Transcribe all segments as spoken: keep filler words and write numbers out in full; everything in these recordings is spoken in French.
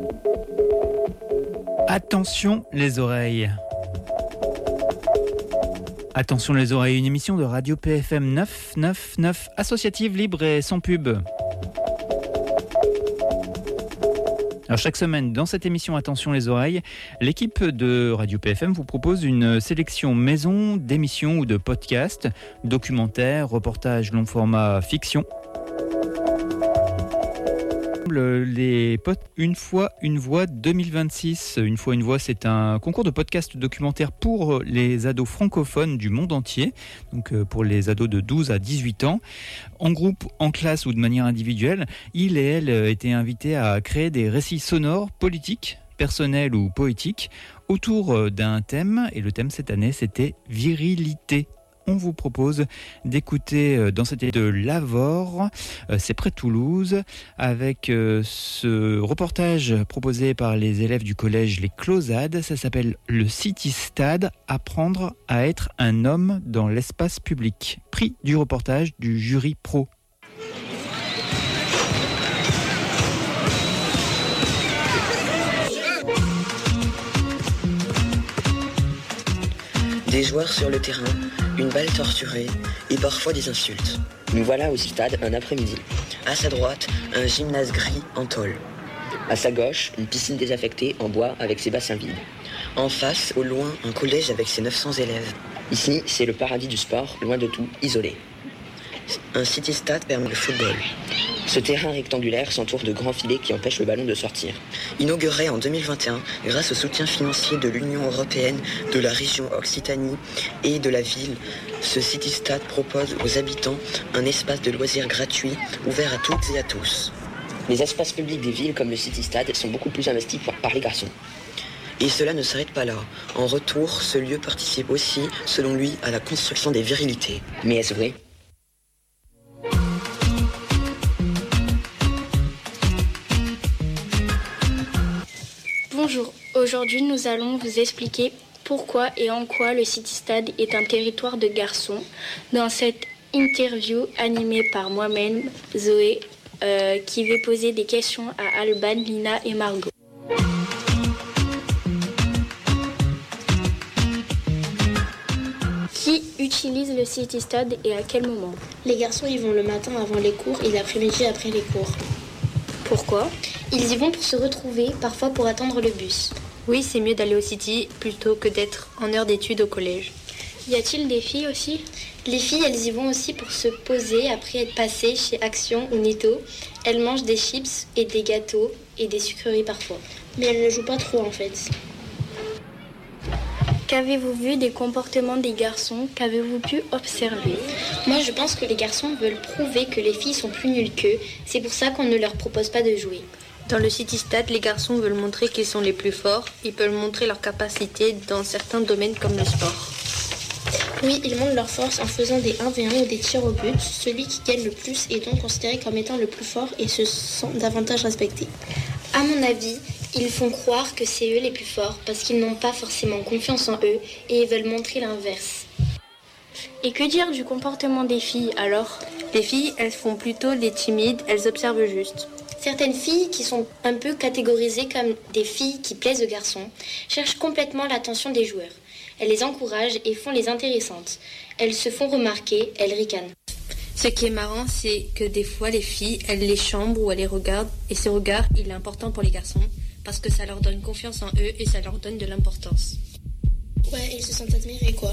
Attention les oreilles. Attention les oreilles, une émission de Radio P F M neuf cent quatre-vingt-dix-neuf, associative, libre et sans pub. Alors chaque semaine, dans cette émission Attention les oreilles, l'équipe de Radio P F M vous propose une sélection maison d'émissions ou de podcasts, documentaires, reportages, long format, fiction. Les potes Une fois une voix deux mille vingt-six. Une fois une voix, c'est un concours de podcast documentaire pour les ados francophones du monde entier, donc pour les ados de douze à dix-huit ans. En groupe, en classe ou de manière individuelle, ils et elles étaient invités à créer des récits sonores, politiques, personnels ou poétiques autour d'un thème. Et le thème cette année, c'était virilité. On vous propose d'écouter dans cette de Lavore, c'est près de Toulouse, avec ce reportage proposé par les élèves du collège Les Closades. Ça s'appelle le City Stade, apprendre à être un homme dans l'espace public. Prix du reportage du jury pro. Des joueurs sur le terrain, une balle torturée et parfois des insultes. Nous voilà au stade un après-midi. À sa droite, un gymnase gris en tôle. À sa gauche, une piscine désaffectée en bois avec ses bassins vides. En face, au loin, un collège avec ses neuf cents élèves. Ici, c'est le paradis du sport, loin de tout, isolé. Un city stade permet le football. Ce terrain rectangulaire s'entoure de grands filets qui empêchent le ballon de sortir. Inauguré en deux mille vingt et un, grâce au soutien financier de l'Union européenne, de la région Occitanie et de la ville, ce City Stade propose aux habitants un espace de loisirs gratuit, ouvert à toutes et à tous. Les espaces publics des villes comme le City Stade sont beaucoup plus investis par les garçons. Et cela ne s'arrête pas là. En retour, ce lieu participe aussi, selon lui, à la construction des virilités. Mais est-ce vrai ? Bonjour, aujourd'hui nous allons vous expliquer pourquoi et en quoi le City Stade est un territoire de garçons. Dans cette interview animée par moi-même, Zoé, euh, qui va poser des questions à Alban, Lina et Margot. Qui utilise le City Stade et à quel moment ? Les garçons y vont le matin avant les cours et l'après-midi après les cours. Pourquoi ? Ils y vont pour se retrouver, parfois pour attendre le bus. Oui, c'est mieux d'aller au City plutôt que d'être en heure d'études au collège. Y a-t-il des filles aussi ? Les filles, elles y vont aussi pour se poser après être passées chez Action ou Netto. Elles mangent des chips et des gâteaux et des sucreries parfois. Mais elles ne jouent pas trop en fait. Qu'avez-vous vu des comportements des garçons ? Qu'avez-vous pu observer ? Moi, je pense que les garçons veulent prouver que les filles sont plus nulles qu'eux. C'est pour ça qu'on ne leur propose pas de jouer. Dans le City Stade, les garçons veulent montrer qu'ils sont les plus forts. Ils peuvent montrer leur capacité dans certains domaines comme le sport. Oui, ils montrent leur force en faisant des un v un ou des tirs au but. Celui qui gagne le plus est donc considéré comme étant le plus fort et se sent davantage respecté. À mon avis, ils font croire que c'est eux les plus forts parce qu'ils n'ont pas forcément confiance en eux et ils veulent montrer l'inverse. Et que dire du comportement des filles alors ? Les filles, elles font plutôt les timides, elles observent juste. Certaines filles qui sont un peu catégorisées comme des filles qui plaisent aux garçons cherchent complètement l'attention des joueurs. Elles les encouragent et font les intéressantes. Elles se font remarquer, elles ricanent. Ce qui est marrant, c'est que des fois les filles, elles les chambrent ou elles les regardent et ce regard, il est important pour les garçons parce que ça leur donne confiance en eux et ça leur donne de l'importance. Ouais, ils se sentent admirés quoi.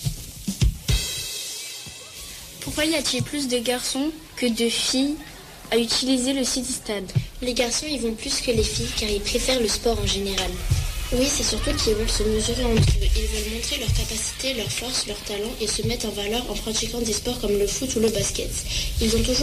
Pourquoi y a-t-il plus de garçons que de filles à utiliser le City Stade ? Les garçons y vont plus que les filles car ils préfèrent le sport en général. Oui, c'est surtout qu'ils veulent se mesurer entre eux. Ils veulent montrer leur capacité, leur force, leur talent et se mettre en valeur en pratiquant des sports comme le foot ou le basket. Ils ont toujours